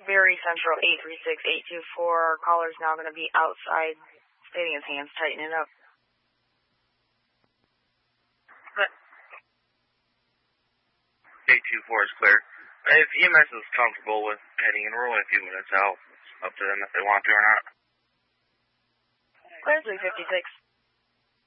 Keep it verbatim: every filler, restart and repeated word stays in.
Very Central eight three six eight two four. Caller's now going to be outside, stating his hands, tighten it up. eight two four is clear. If E M S is comfortable with heading in, we're only a few minutes out. It's up to them if they want to or not. Clear three fifty-six.